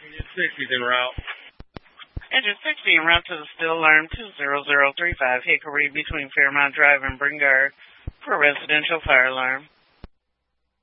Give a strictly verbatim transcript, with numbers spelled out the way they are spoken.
sixty's en route. Engine sixty en route to the still alarm two zero zero three five Hickory between Fairmount Drive and Bringard for residential fire alarm.